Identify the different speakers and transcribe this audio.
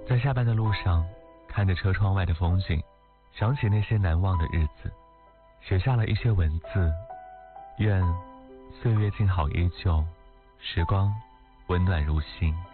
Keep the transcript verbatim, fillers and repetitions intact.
Speaker 1: 在下班的路上，看着车窗外的风景，想起那些难忘的日子，写下了一些文字。愿岁月静好依旧，时光温暖如新。